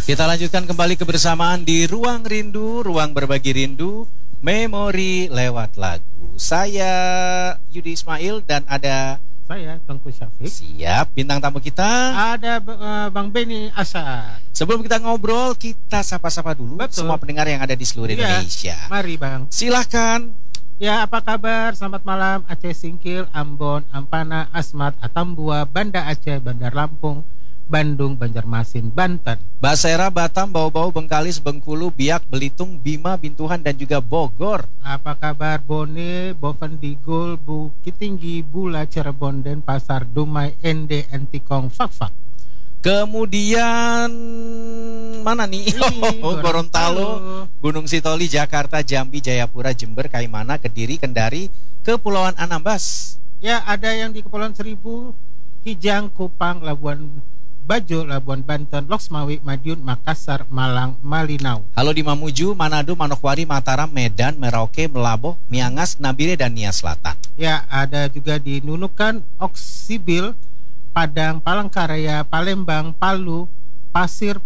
Kita lanjutkan kembali kebersamaan di Ruang Rindu, ruang berbagi rindu, memori lewat lagu. Saya Yudi Ismail dan ada saya Tengku Syafiq. Siap, bintang tamu kita ada Bang Benny Asar. Sebelum kita ngobrol, kita sapa-sapa dulu. Betul. Semua pendengar yang ada di seluruh Indonesia. Mari Bang. Silahkan. Ya, apa kabar? Selamat malam Aceh Singkil, Ambon, Ampana, Asmat, Atambua, Banda Aceh, Bandar Lampung, Bandung, Banjarmasin, Banten, Basera, Batam, Bau-Bau, Bengkalis, Bengkulu, Biak, Belitung, Bima, Bintuhan, dan juga Bogor. Apa kabar Bone, Boven, Digul, Bukit Tinggi, Bula, Cirebon, Denpasar, Dumai, Ende, Entikong, Fakfak. Kemudian mana nih? Gorontalo, Gunung Sitoli, Jakarta, Jambi, Jayapura, Jember, Kaimana, Kediri, Kendari, Kepulauan Anambas. Ya, ada yang di Kepulauan Seribu, Kijang, Kupang, Labuan Bajo, Labuan Banten, Loksmawi, Madiun, Makassar, Malang, Malinau. Halo di Mamuju, Manado, Manokwari, Mataram, Medan, Merauke, Melaboh, Miangas, Nabire, dan Nia Selatan. Ya, ada juga di Nunukan, Oksibil, Padang, Palangkaraya, Palembang, Palu, Pasir,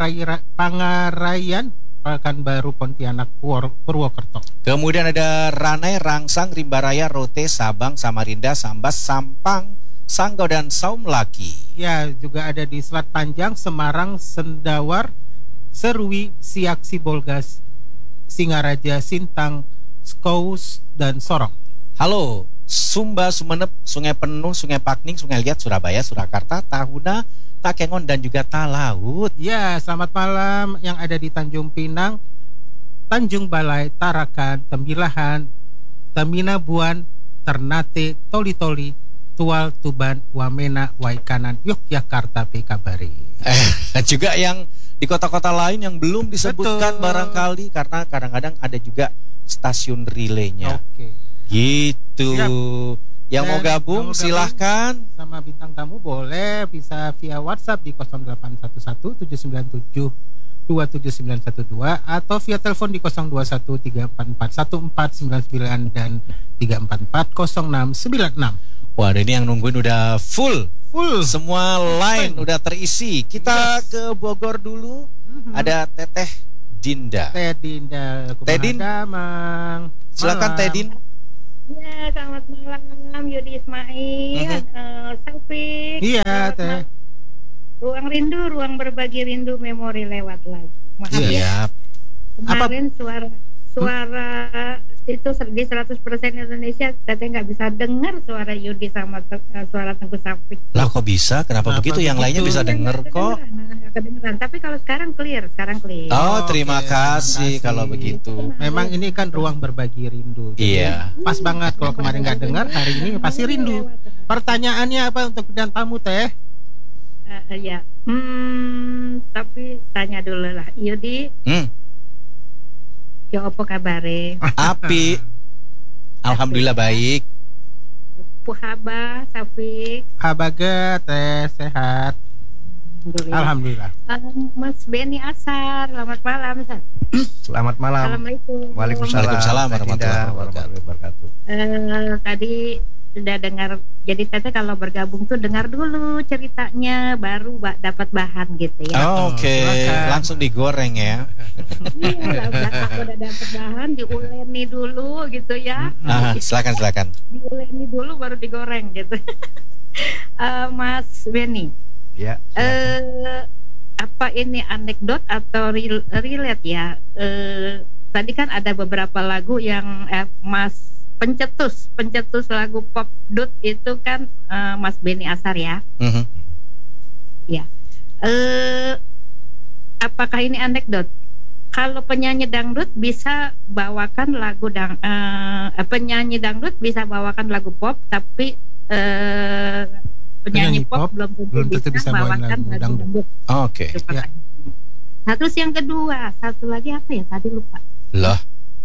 Pangarayan, Pekanbaru, Pontianak, Purwokerto. Kemudian ada Ranai, Rangsang, Rimbaraya, Rote, Sabang, Samarinda, Sambas, Sampang, Sanggau, dan Saumlaki. Ya, juga ada di Selat Panjang, Semarang, Sendawar, Serui, Siak, Sibolgas, Singaraja, Sintang, Skous, dan Sorong. Halo, Sumba, Sumenep, Sungai Penuh, Sungai Pakning, Sungai Liat, Surabaya, Surakarta, Tahuna, Takengon, dan juga Talaut. Ya, selamat malam yang ada di Tanjung Pinang, Tanjung Balai, Tarakan, Tembilahan, Teminabuan, Ternate, Toli-Toli, Tual, Tuban, Wamena, Waikanan, Yogyakarta, Pikabari. Juga yang di kota-kota lain yang belum disebutkan. Betul. Barangkali karena kadang-kadang ada juga stasiun relaynya. Oke. Gitu. Siap. Yang mau gabung silahkan. Sama bintang tamu boleh bisa via WhatsApp di 0811 797 27912 atau via telepon di 021 344 1499 dan 344 0696. Wah, ini yang nungguin udah full. Semua line udah terisi. Kita ke Bogor dulu. Ada Teteh Dinda. Teh Dinda. Teh Din. Silakan Teh Din. Ya, selamat malam Yudi Ismail, Syafiq. Iya, Teh. Ruang rindu, ruang berbagi rindu, memori lewat lagu. Maaf ya. Kemarin suara itu di 100% Indonesia Teteh nggak bisa dengar suara Yudi sama suara Tengku Syafiq. Lah kok bisa? Kenapa begitu? Yang lainnya bisa denger kok. Kedengeran. Tapi kalau sekarang clear. Oh, terima kasih kalau begitu. Memang ini kan ruang berbagi rindu. Iya. Pas banget kalau kemarin nggak dengar, hari ini pasti rindu. Pertanyaannya apa untuk bidang tamu Teh? Ya. Tapi tanya dulu lah, Yudi. Ya apa kabare? Api. Alhamdulillah baik. Puhaba, Syafiq. Habaga Teh sehat. Alhamdulillah. Mas Benny Asar, selamat malam. Selamat malam. Assalamualaikum. Waalaikumsalam warahmatullahi wabarakatuh. Tadi sudah dengar. Jadi Teteh kalau bergabung tuh dengar dulu ceritanya, baru dapat bahan gitu ya. Oke. Langsung digoreng ya. Iya, udah dapat bahan, diuleni dulu gitu ya. Silakan. Diuleni dulu baru digoreng gitu. Mas Benny. Ya. Apa ini anekdot atau relate ya? Tadi kan ada beberapa lagu yang Mas pencetus lagu pop dut itu kan Mas Benny Asar ya. Ya. Apakah ini anekdot? Kalau penyanyi dangdut bisa bawakan lagu penyanyi dangdut bisa bawakan lagu pop, tapi penyanyi pop belum tentu bisa bawakan lagu dangdut. Oke. Ya. Nah, terus yang kedua, satu lagi apa ya? Tadi lupa. Lah.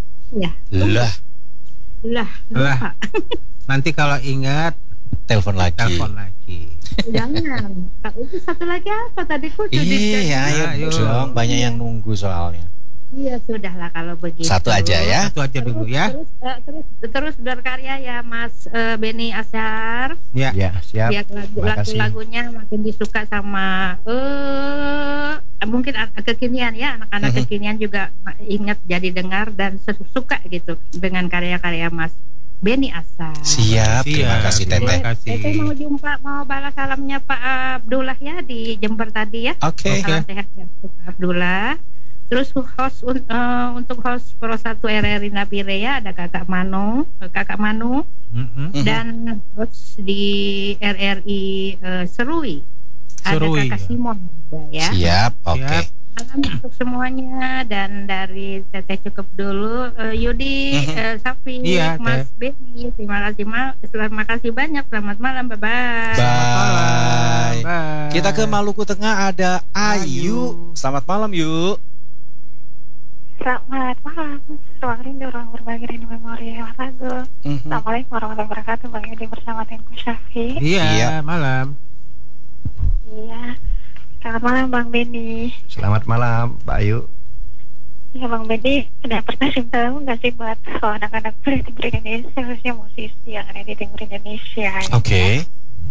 Nanti kalau ingat telepon lagi. Jangan. Itu satu lagi apa tadi kok? Iya, ayo dong. Banyak yang nunggu soalnya. Iya, sudahlah kalau begitu. Satu aja ya. Satu aja dulu ya. Terus berkarya ya Mas Benny Asar. Ya, siap. Biar lagu-lagunya makin disuka sama mungkin kekinian ya, anak-anak kekinian juga ingat jadi dengar dan suka gitu dengan karya-karya Mas Benny Asar. Siap, terima kasih Teteh. Teteh mau balas salamnya Pak Abdullah ya di Jember tadi ya. Oke. Salam sehat ya Pak Abdullah. Terus untuk host Pro 1 RRI Nabire ya ada Kakak Manu dan host di RRI Serui ada Kakak Simon ya. Siap, oke. Salam untuk semuanya dan dari Teteh cukup dulu. Yudi, Safi, Mas Benny, terima kasih banyak. Selamat malam, bye. Kita ke Maluku Tengah ada Ayu. Selamat malam, Yu. Selamat malam, ruang rindu, ruang berbagi rindu memori lewat lagu. Assalamualaikum warahmatullahi wabarakatuh. Bang Yudi bersama Tengku Syafi. Iya, malam. Iya. Selamat malam Bang Benny. Selamat malam Mbak Ayu. Ya Bang Benny, ada pertanyaan tahu nggak sih buat anak-anak di timur Indonesia, khususnya musisi yang ada di timur Indonesia? Oke.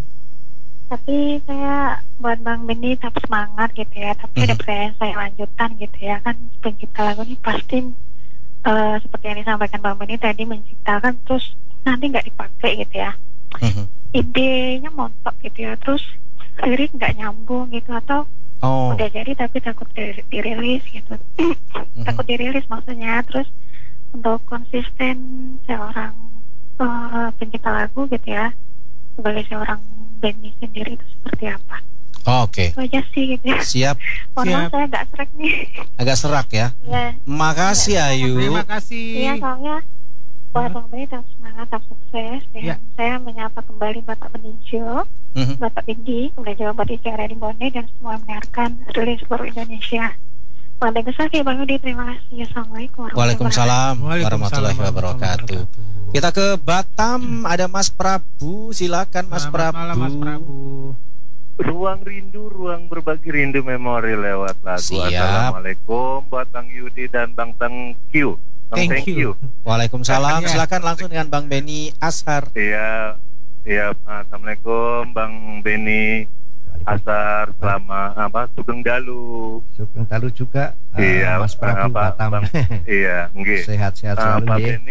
Tapi saya buat Bang Benny tetap semangat gitu ya. Tapi ada pertanyaan saya lanjutan gitu ya, kan pencipta lagu ini pasti seperti yang disampaikan Bang Benny tadi menciptakan terus nanti nggak dipakai gitu ya. Idenya montok gitu ya, terus lirik nggak nyambung gitu atau udah jadi tapi takut dirilis gitu. Takut dirilis maksudnya. Terus untuk konsisten seorang pencipta lagu gitu ya, sebagai seorang Benny sendiri itu seperti apa? Oke. Itu aja sih gitu ya. Siap. Mohon saya agak serak nih. Agak serak ya. Makasih Ayu. Terima kasih. Iya, soalnya buat Bang Benny tetap semangat, tetap sukses. Dan saya menyapa kembali Bapak Benijo, Bapak Bindi, kemudian juga Bapak Icara di Bone dan semua yang mendengarkan rilis seluruh Indonesia. Bang Besaki, Bang Yudi, terima kasih. Assalamualaikum Waalaikumsalam warahmatullahi wabarakatuh. Kita ke Batam, ada Mas Prabu. Silakan Mas Prabu. Malam Mas Prabu. Ruang rindu, ruang berbagi rindu memori lewat lagu. Siap. Assalamualaikum buat Bang Yudi dan Bang Tengku. Thank you. Waalaikumsalam. Silakan langsung dengan Bang Benny Ashar. Iya. Assalamualaikum Bang Benny Ashar, selamat Sugeng Dalu juga. Mas Prabu Batam. Iya, nggih. Sehat-sehat selalu.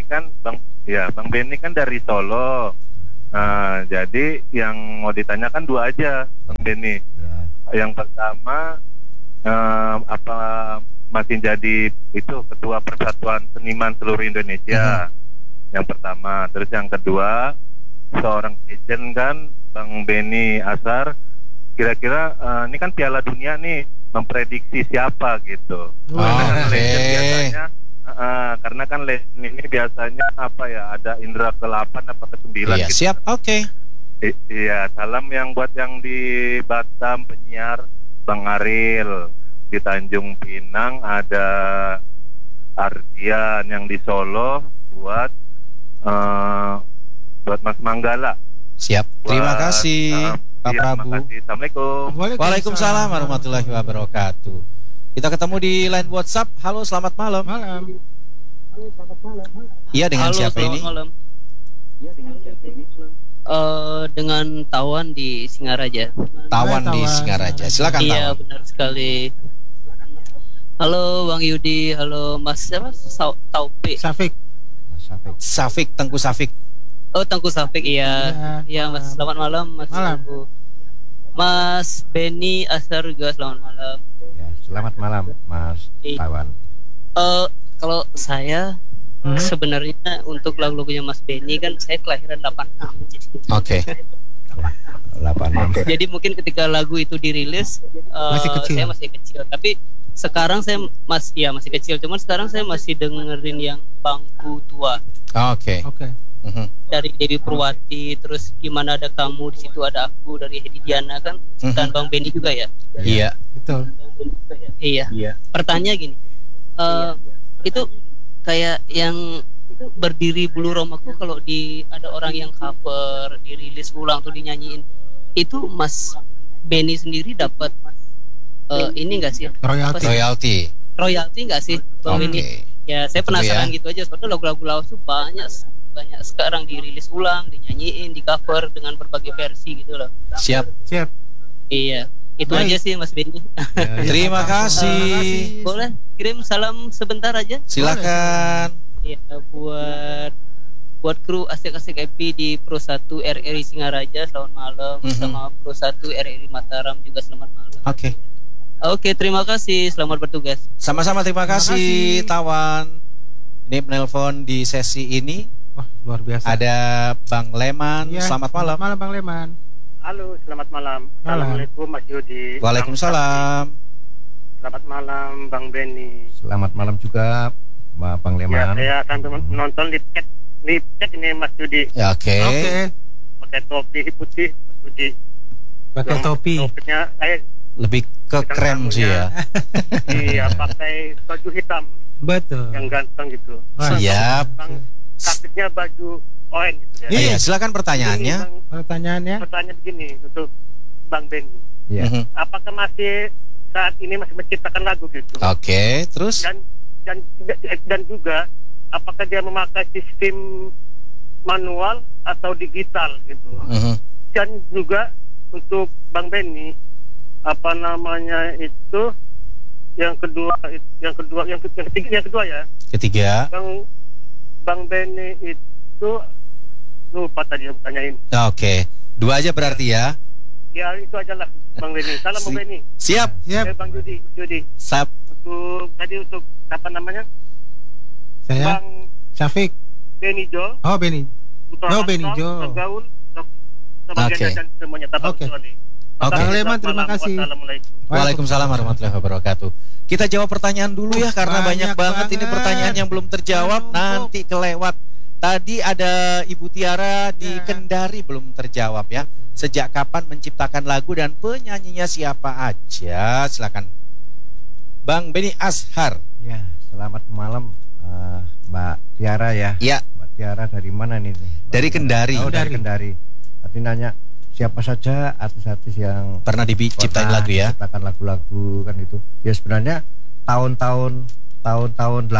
Bang Benny kan dari Solo. Jadi yang mau ditanyakan dua aja Bang Benny. Yang pertama apa masih jadi itu ketua Persatuan Seniman seluruh Indonesia. Yang pertama, terus yang kedua, seorang legend kan Bang Benny Ashar, kira-kira ini kan Piala Dunia nih, memprediksi siapa gitu. Biasanya karena kan legend ini biasanya apa ya, ada indra ke-8 apa ke-9 gitu. Siap, oke. Iya, salam yang buat yang di Batam penyiar Bang Aril. Di Tanjung Pinang ada Ardian, yang di Solo buat Mas Manggala. Siap. Terima kasih Pak Prabu. Terima kasih. Assalamualaikum. Waalaikumsalam warahmatullahi wabarakatuh. Kita ketemu di line WhatsApp. Halo, selamat malam. Iya, dengan siapa ini? Dengan Tawan di Singaraja. Tawan di Singaraja. Silakan Tawan. Iya, benar sekali. Halo Bang Yudi, halo Mas Taufik. Safik, Tengku Safik. Oh, Tengku Safik, iya. Iya, Mas. Selamat malam, Mas. Malam. Mas Benny Ashar juga selamat malam. Ya, selamat malam, Mas Tawan. Kalau saya sebenarnya untuk lagu-lagunya Mas Benny kan saya kelahiran 86. Oke. 86. Jadi mungkin ketika lagu itu dirilis saya masih kecil, tapi sekarang saya masih kecil, cuman sekarang saya masih dengerin yang Bangku Tua. Oke. Dari Dewi Purwati, terus Gimana Ada Kamu, di situ ada aku dari Hedi Diana kan, dan Bang Benny juga ya. Iya. Betul. Iya. Pertanyaan gini, itu kayak yang Berdiri Bulu Romaku, kalau ada orang yang cover, dirilis ulang atau dinyanyiin, itu Mas Benny sendiri dapat ini enggak sih? Royalti enggak sih Bang Benny? Ya, saya penasaran gitu aja, soalnya lagu-lagu lawas tuh banyak sekarang dirilis ulang, dinyanyiin, di cover dengan berbagai versi gitu loh. Siap. Iya. Itu Baik. aja sih Mas Benny. Terima kasih. Boleh kirim salam sebentar aja? Silakan. Ya, buat kru asik-asik happy di Pro 1 RRI Singaraja selamat malam, sama Pro 1 RRI Mataram juga selamat malam. Oke, terima kasih. Selamat bertugas. Sama-sama, terima kasih Tawan. Ini penelpon di sesi ini. Wah, luar biasa. Ada Bang Leman. Ya, Selamat malam. Selamat malam Bang Leman. Halo, selamat malam. Assalamualaikum Mas Yudi. Waalaikumsalam. Selamat malam Bang Benny. Selamat malam juga Bang Ya, Leman. saya akan menonton live chat ini Mas Yudi. Ya, oke. Pakai topi putih Mas Yudi. Pakai topi. Topinya saya Lebih ke krem sih ya. Iya, pakai baju hitam. Betul. Yang ganteng gitu. Siap. Kapitnya baju oranye gitu ya. Iya, silakan pertanyaannya. Pertanyaannya begini untuk Bang Benny. Iya. Apakah masih saat ini masih menciptakan lagu gitu? Oke, terus dan juga apakah dia memakai sistem manual atau digital gitu? Dan juga untuk Bang Benny, apa namanya itu yang kedua ya. Ketiga. Bang Benny itu lupa tadi yang tanyain. Oke. Dua aja berarti ya. Ya itu aja lah Bang Benny. Salam Bang Benny. Siap. Bang Yudi. Sap. Untuk apa namanya? Saya Bang Syafiq. Benny Jo. Oh, Benny. Putra Benny Jo. Gaul. Oke. Dan semuanya. Oke. Bang Leman, terima kasih. Waalaikumsalam warahmatullahi wabarakatuh. Kita jawab pertanyaan dulu ya, karena banyak banget ini pertanyaan yang belum terjawab, nanti kelewat. Tadi ada Ibu Tiara di Kendari belum terjawab ya. Sejak kapan menciptakan lagu dan penyanyinya siapa aja? Silakan. Bang Benny Ashar. Ya, selamat malam Mbak Tiara ya. Iya. Mbak Tiara dari mana nih? Dari Kendari. Oh, dari Kendari. Tadi nanya siapa saja artis-artis yang pernah diciptain lagu ya? Ciptakan lagu-lagu kan itu. Ya sebenarnya tahun-tahun 85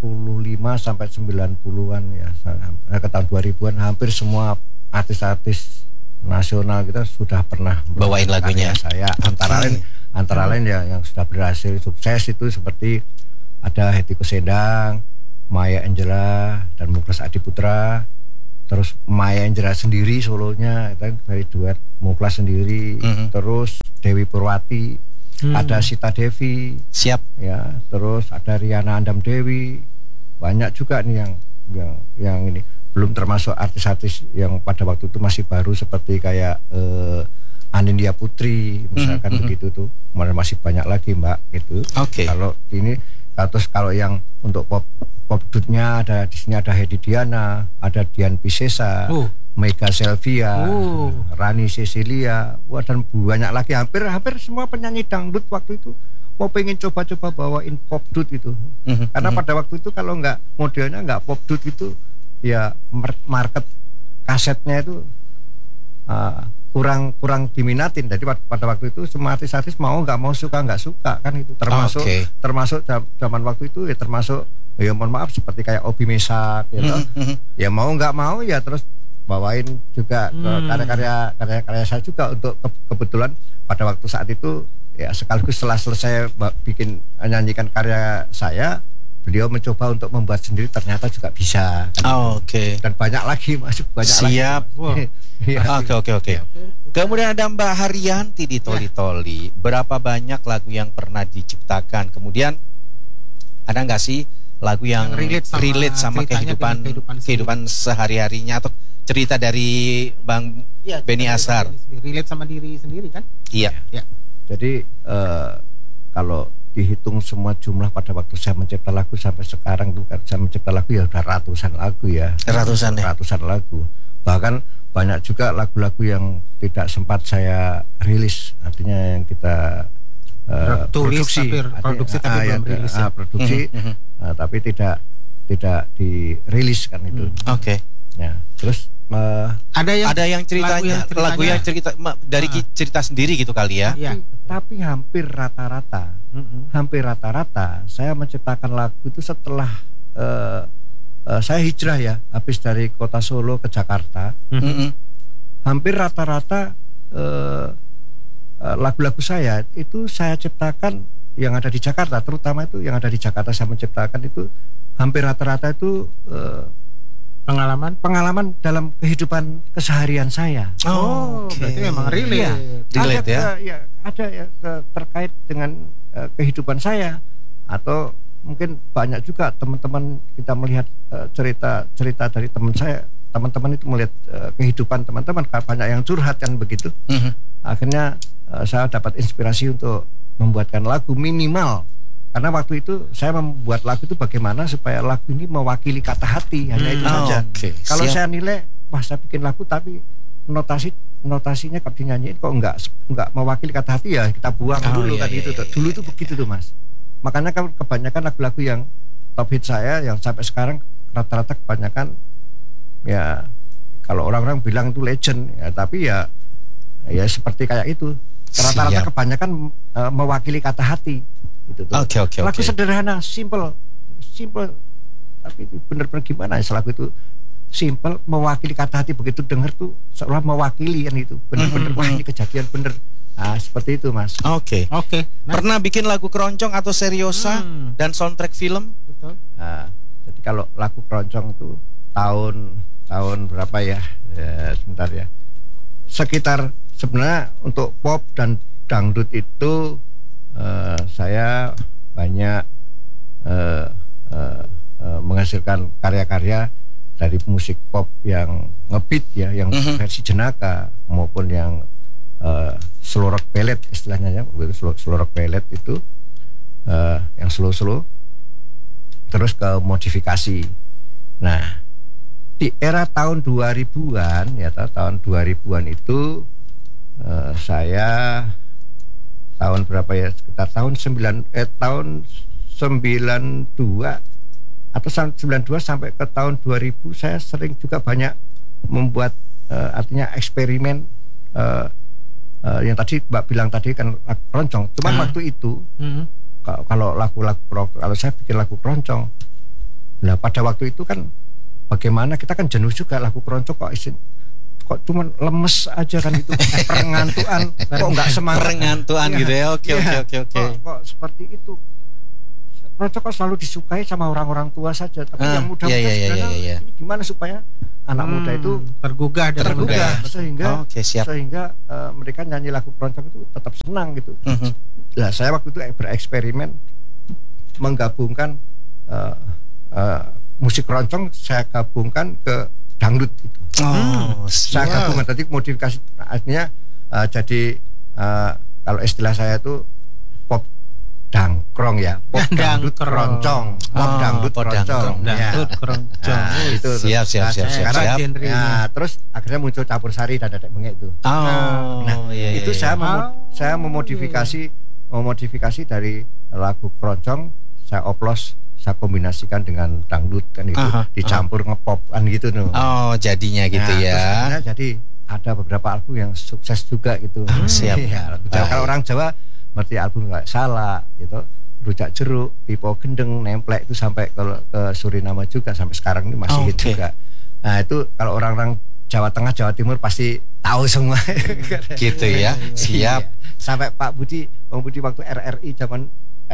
sampai 90-an ya, ke tahun 2000-an hampir semua artis-artis nasional kita sudah pernah bawain lagunya. Saya antara lain ya yang sudah berhasil sukses itu seperti ada Hetty Koes Endang, Maya Angelou dan Muklas Adiputra. Terus Maya Angelou sendiri solonya itu dari duet Muklas sendiri, terus Dewi Purwati, ada Sita Devi, siap ya, terus ada Riana Andam Dewi, banyak juga nih yang ini, belum termasuk artis-artis yang pada waktu itu masih baru seperti kayak Anindya Putri misalkan begitu tuh, masih banyak lagi Mbak gitu. Kalau ini terus kalau yang untuk pop dutnya ada di sini ada Hedi Diana, ada Dian Piscesa, Mega Selvia, Rani Cecilia, dan banyak lagi, hampir semua penyanyi dangdut waktu itu mau pengen coba-coba bawain pop dut itu. Karena pada waktu itu kalau nggak modelnya nggak pop dut itu ya market kasetnya itu kurang diminatin. Jadi pada waktu itu semua artis-artis mau nggak mau suka nggak suka kan itu, termasuk zaman waktu itu ya, termasuk ya mohon maaf seperti kayak Obi Mesak gitu. Ya mau nggak mau ya terus bawain juga karya-karya saya juga. Untuk kebetulan pada waktu saat itu ya sekaligus setelah selesai nyanyikan karya saya, beliau mencoba untuk membuat sendiri, ternyata juga bisa. Dan banyak lagi, masuk banyak siap lagi. Oke. Kemudian ada Mbak Haryanti di Toli-Toli. Berapa banyak lagu yang pernah diciptakan? Kemudian ada nggak sih lagu yang relate sama kehidupan sehari-harinya, atau cerita dari Bang Benny Ashar? Relate sama diri sendiri kan? Iya. Jadi kalau dihitung semua jumlah pada waktu saya mencipta lagu sampai sekarang tuh, saya mencipta lagu ya udah ratusan lagu ya. Ratusan lagu. Bahkan banyak juga lagu-lagu yang tidak sempat saya rilis, artinya yang kita produksi tapi belum rilis ya. Tapi tidak dirilis kan itu. Ya, terus ada yang ceritanya lagu yang cerita dari cerita sendiri gitu kali ya. Tapi hampir rata-rata saya menciptakan lagu itu setelah saya hijrah ya, habis dari kota Solo ke Jakarta. Hampir rata-rata lagu-lagu saya itu saya ciptakan yang ada di Jakarta, terutama itu yang ada di Jakarta saya menciptakan itu hampir rata-rata itu pengalaman dalam kehidupan keseharian saya. Berarti memang relate. Relate ya. Ada terkait dengan kehidupan saya, atau mungkin banyak juga teman-teman kita melihat cerita dari teman-teman itu melihat kehidupan teman-teman, banyak yang curhat kan begitu. Akhirnya saya dapat inspirasi untuk membuatkan lagu minimal. Karena waktu itu saya membuat lagu itu bagaimana supaya lagu ini mewakili kata hati, hanya itu saja. Kalau saya nilai, saya bikin lagu tapi notasinya kalau dinyanyiin kok enggak mewakili kata hati, ya kita buang dulu kan itu. Dulu itu begitu tuh Mas. Makanya kan kebanyakan lagu-lagu yang top hit saya yang sampai sekarang rata-rata kebanyakan ya kalau orang-orang bilang itu legend ya, tapi ya seperti kayak itu. Rata-rata kebanyakan mewakili kata hati. Gitu tuh. Lagu sederhana, simple, tapi itu benar-benar gimana ya, lagu itu simple, mewakili kata hati, begitu denger tuh seolah mewakili kan itu, benar-benar wah ini kejadian bener. Nah, seperti itu Mas. Oke. Pernah bikin lagu keroncong atau seriosa dan soundtrack film? Betul. Nah, jadi kalau lagu keroncong itu tahun berapa ya? Sebentar ya. Sekitar sebenarnya untuk pop dan dangdut itu saya banyak menghasilkan karya-karya dari musik pop yang ngebeat ya, yang versi jenaka maupun yang slow rock ballad istilahnya ya, slow rock ballad itu yang slow terus ke modifikasi. Nah, di era tahun 2000-an ya, tahun 2000-an itu saya tahun berapa ya, sekitar tahun 92 atau 92 sampai ke tahun 2000 saya sering juga banyak membuat artinya eksperimen yang tadi Mbak bilang tadi kan lagu keroncong. Cuman waktu itu kalau kalau saya bikin lagu keroncong, nah pada waktu itu kan bagaimana kita kan jenuh juga lagu keroncong kok cuman lemes aja kan itu, perengantuan, kok nggak semangat, perengantuan gitu ya. Oke. Kok seperti itu, keroncong kok selalu disukai sama orang-orang tua saja, tapi yang muda sebenarnya ini gimana supaya anak muda itu tergugah sehingga mereka nyanyi lagu keroncong itu tetap senang gitu. Nah, saya waktu itu bereksperimen menggabungkan musik keroncong, saya gabungkan ke dangdut itu. Saya gabungan tadi modifikasi, artinya jadi kalau istilah saya itu pop dangkrong ya, pop dangdut keroncong, pop dangdut keroncong. Itu siap. Nah, terus akhirnya muncul campur sari dan dadek bengek itu. Itu saya memodifikasi dari lagu keroncong, saya oplos, saya kombinasikan dengan dangdut kan gitu, dicampur ngepop kan gitu no. Jadinya gitu ya. Terus jadi ada beberapa album yang sukses juga gitu. Siap. Kalau orang Jawa berarti album kayak Salah gitu, Rujak Jeruk, Pipo Gendeng, Nemplek itu sampai ke Suriname juga sampai sekarang ini masih hit juga. Nah, itu kalau orang-orang Jawa Tengah, Jawa Timur pasti tahu semua. Gitu ya. Siap. Sampai Pak Budi waktu RRI zaman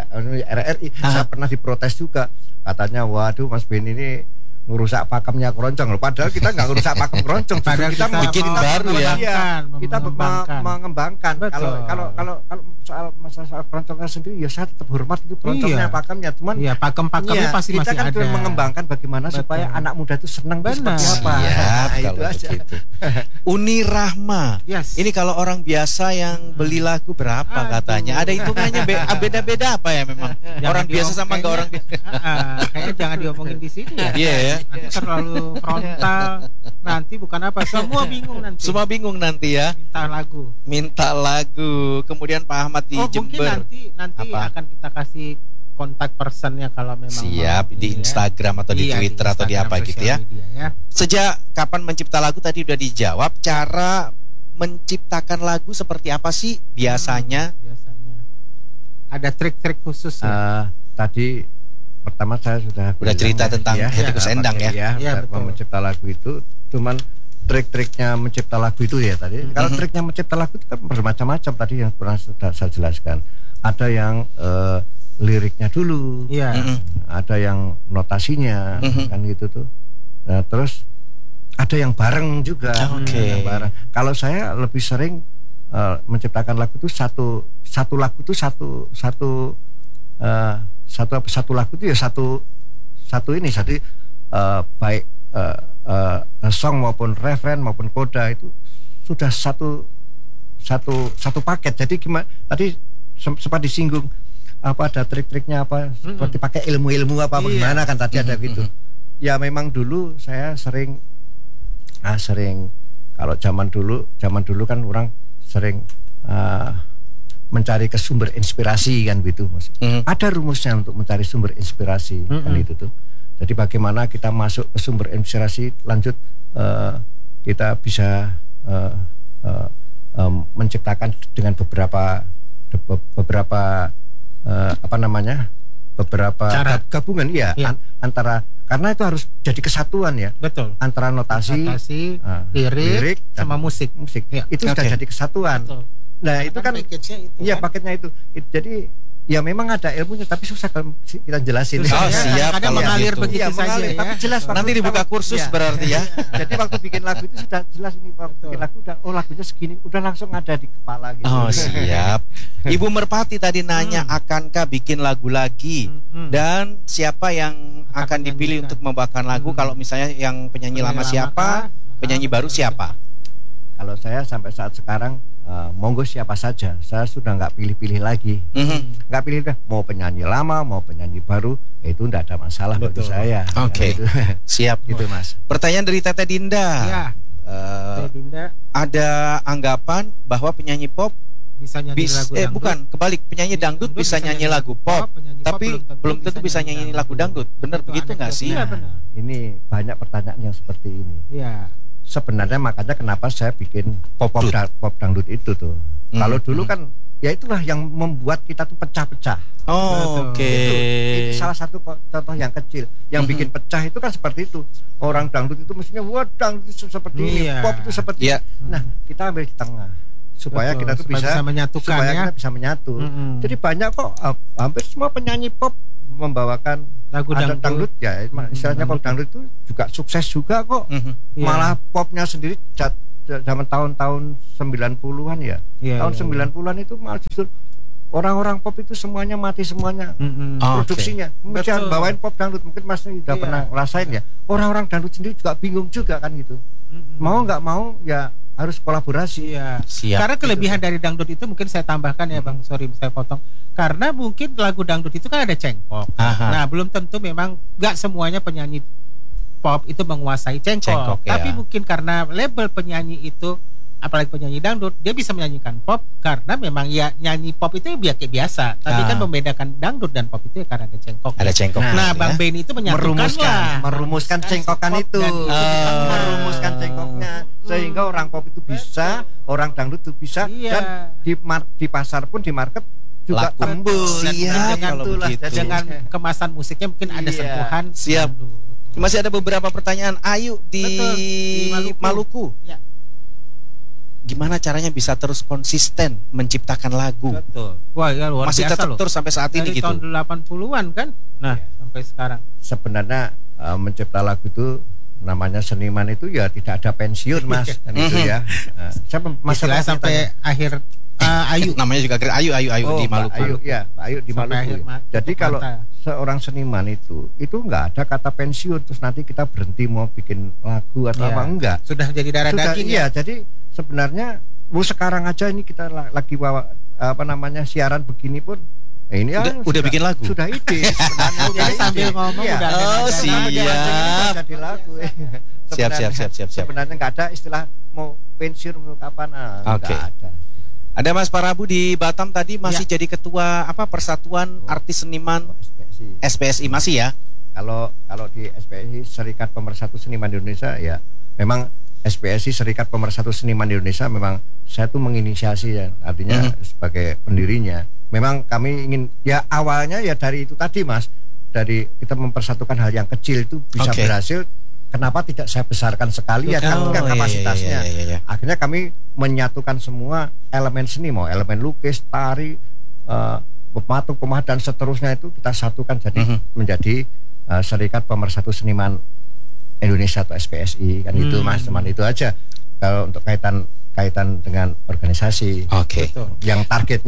saya pernah diprotes juga, katanya waduh Mas Ben ini ngerusak pakemnya keroncong loh, padahal kita nggak ngerusak pakem keroncong, padahal kita bikin baru ya, kita mengembangkan. Kalau soal keroncongnya sendiri ya saya tetap hormat itu keroncongnya, pakemnya, teman pakemnya pasti kita masih kan ada. Mengembangkan bagaimana supaya anak muda itu senang seperti apa. Itu aja. Uni Rahma. Yes. Ini kalau orang biasa yang beli lagu berapa katanya? Ada hitungannya beda-beda apa ya memang? Orang biasa sama enggak orang biasa. Kayaknya jangan diomongin di sini ya. Iya ya. Terlalu frontal. Nanti bukan apa, semua bingung nanti. Ya. Minta lagu. Kemudian Pak Ahmad di Jember. Mungkin nanti akan kita kasih kontak personnya kalau memang siap di Instagram atau di Twitter atau di apa gitu ya. Sejak kapan mencipta lagu tadi udah dijawab. Cara menciptakan lagu seperti apa sih biasanya? Ada trik-trik khusus tadi pertama saya sudah cerita tentang Hetty Koes Endang ya. Mencipta lagu itu cuman trik-triknya mencipta lagu itu ya tadi. Kalau triknya mencipta lagu itu kan bermacam-macam tadi yang pernah sudah saya jelaskan. Ada yang liriknya dulu, ada yang notasinya, kan gitu tuh. Nah, terus ada yang bareng juga. Yang bareng. Kalau saya lebih sering menciptakan lagu itu satu lagu itu satu lagu itu ya satu baik song maupun referen maupun koda itu sudah satu paket. Jadi gimana tadi sempat disinggung apa ada trik-triknya apa seperti pakai ilmu-ilmu apa bagaimana kan tadi ada gitu. Ya memang dulu saya sering kalau zaman dulu kan orang sering mencari ke sumber inspirasi kan gitu maksudnya. Ada rumusnya untuk mencari sumber inspirasi kan itu tuh. Jadi bagaimana kita masuk ke sumber inspirasi lanjut kita bisa menciptakan dengan beberapa gabungan antara karena itu harus jadi kesatuan ya. Betul. Antara notasi lirik sama musik. Itu sudah jadi kesatuan. Betul. Nah, itu kan paketnya itu. Jadi ya memang ada ilmunya tapi susah kalau kita jelasin. Siap. Kadang mengalir gitu. begitu saja ya. Tapi jelas nanti dibuka kursus berarti ya. Jadi waktu bikin lagu itu sudah jelas ini waktu bikin lagu lagunya segini udah langsung ada di kepala gitu. Siap. Ibu Merpati tadi nanya akankah bikin lagu lagi dan siapa yang akan dipilih untuk membawakan lagu kalau misalnya yang penyanyi lama siapa, penyanyi baru siapa? Kalau saya sampai saat sekarang monggo siapa saja, saya sudah nggak pilih-pilih lagi, nggak pilih mau penyanyi lama mau penyanyi baru itu nggak ada masalah bagi saya. Oke. Siap gitu Mas. Pertanyaan dari Tete Dinda. Ya. Ada anggapan bahwa penyanyi pop bisa nyanyi lagu dangdut. Bukan, kebalik, penyanyi dangdut bisa nyanyi lagu pop, tapi belum tentu bisa nyanyi lagu dangdut. Benar begitu nggak sih? Iya benar. Ini banyak pertanyaan yang seperti ini. Iya. Sebenarnya makanya kenapa saya bikin pop dangdut itu tuh. Kalau dulu kan ya itulah yang membuat kita tuh pecah-pecah. Itu salah satu contoh yang kecil. Yang bikin pecah itu kan seperti itu. Orang dangdut itu mestinya dangdut itu seperti ini, pop itu seperti ini. Nah, kita ambil di tengah supaya kita tuh bisa menyatukan kita bisa menyatu. Jadi banyak kok hampir semua penyanyi pop membawakan lagu dangdut ya, istilahnya pop dangdut itu juga sukses juga kok. Malah popnya sendiri zaman tahun-tahun 90-an ya. Tahun 90-an itu malah justru orang-orang pop itu semuanya mati semuanya produksinya. Jangan bawain pop dangdut, mungkin Mas sudah pernah ngerasain ya. Orang-orang dangdut sendiri juga bingung juga kan gitu. Mau nggak mau ya harus kolaborasi. Siap. Karena kelebihan dari dangdut itu mungkin saya tambahkan ya Bang, sorry saya potong. Karena mungkin lagu dangdut itu kan ada cengkok. Nah, belum tentu memang nggak semuanya penyanyi pop itu menguasai cengkok. Tapi mungkin karena label penyanyi itu, apalagi penyanyi dangdut, dia bisa menyanyikan pop karena memang ya nyanyi pop itu biasa. Tapi kan membedakan dangdut dan pop itu ya karena ada cengkok. Ada cengkok. Nah, Bang Benny itu merumuskan cengkokan itu. Merumuskan cengkoknya sehingga orang pop itu bisa, orang dangdut itu bisa, dan di pasar pun di market juga tembus. Dengan kemasan musiknya mungkin ada sentuhan. Siap. Masih ada beberapa pertanyaan. Ayu di Maluku. Ya. Gimana caranya bisa terus konsisten menciptakan lagu? Betul. Wah, ya luar masih biasa tetap terus sampai saat ini gitu. Tahun 80-an kan? Nah, sampai sekarang. Sebenarnya mencipta lagu itu namanya seniman itu ya tidak ada pensiun Mas kan itu ya. Saya sampai akhir Ayu namanya juga Ayu di Maluku. Ayu di Maluku. Jadi kalau seorang seniman itu nggak ada kata pensiun terus nanti kita berhenti mau bikin lagu atau apa enggak. Sudah jadi darah daging ya. Jadi sebenarnya sekarang aja ini kita lagi siaran begini pun ini udah bikin lagu. Sudah ide sebenarnya. Jadi sambil ngomong udah siap. Jadi lagu. Siap. Sebenarnya nggak ada istilah mau pensiun mau kapan. Nggak ada. Ada Mas Parabu di Batam tadi masih jadi ketua Persatuan Artis Seniman SPSI masih ya? Kalau di SPSI Serikat Pemersatu Seniman di Indonesia ya memang SPSI Serikat Pemersatu Seniman di Indonesia memang saya tuh menginisiasi ya, artinya sebagai pendirinya. Memang kami ingin ya awalnya ya dari itu tadi Mas, dari kita mempersatukan hal yang kecil itu bisa berhasil kenapa tidak saya besarkan sekali ya, kan enggak kapasitasnya. Akhirnya kami menyatukan semua elemen seni, mau elemen lukis, tari, pematung, pemahat dan seterusnya itu kita satukan jadi menjadi Serikat Pemersatu Seniman Indonesia atau SPSI kan. Itu Mas, teman itu aja kalau untuk kaitan dengan organisasi. Yang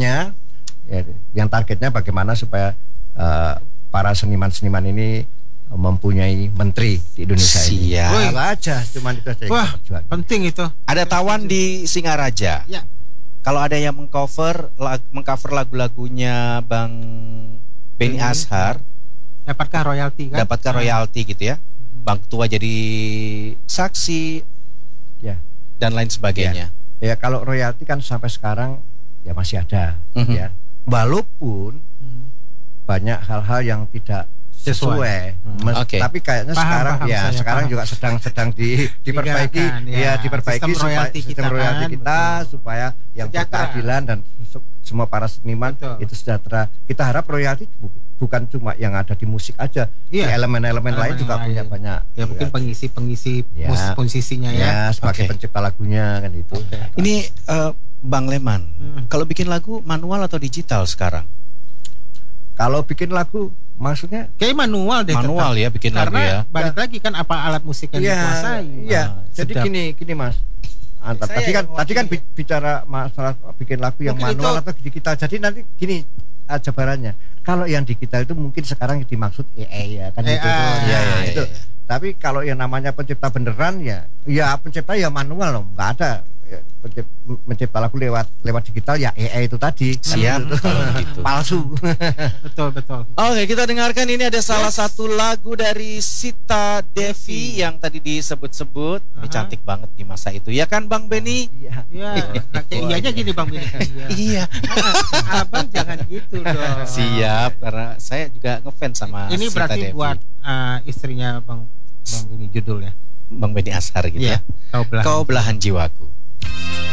targetnya bagaimana supaya para seniman-seniman ini mempunyai menteri di Indonesia ini. Apa aja, cuman itu aja. Wah, penting itu. Ada Tawan di Singaraja. Ya. Kalau ada yang mengcover lagu-lagunya Bang Benny Ashar, dapatkan royalti kan? Dapatkan royalti gitu ya. Bang Tua jadi saksi, ya, dan lain sebagainya. Ya, kalau royalti kan sampai sekarang ya masih ada, ya. Walaupun banyak hal-hal yang tidak sesuai. Tapi kayaknya sekarang juga sedang diperbaiki, diperbaiki sistem royalti kita supaya yang berkeadilan dan semua para seniman itu sejahtera. Kita harap royalti bukan cuma yang ada di musik aja, elemen-elemen lain juga punya banyak. Ya mungkin pengisi posisinya sebagai pencipta lagunya kan itu. Ini Bang Leman, kalau bikin lagu manual atau digital sekarang? Kalau bikin lagu maksudnya kayak manual deh. Manual ya bikin lagu ya. Karena balik lagi kan apa alat musik yang dikuasai. Iya. Jadi gini Mas. Tadi kan bicara masalah bikin lagu yang mungkin manual atau digital. Jadi nanti gini jabarannya. Kalau yang digital itu mungkin sekarang dimaksud AI ya kan itu. Itu. Tapi kalau yang namanya pencipta beneran ya pencipta ya manual loh, nggak ada. Mencipta lagu lewat digital ya AI itu tadi. Siap gitu. Palsu. Betul. Oke, kita dengarkan ini ada salah satu lagu dari Sita Devi yang tadi disebut-sebut. Ini cantik banget di masa itu. Ya kan Bang Benny? Iya. Iyanya gini Bang Benny. Iya. Abang jangan gitu dong. Siap, karena saya juga ngefans sama ini Sita berarti Devi. Buat istrinya Bang Benny judulnya. Bang Benny Ashar gitu ya. Kau belahan jiwaku.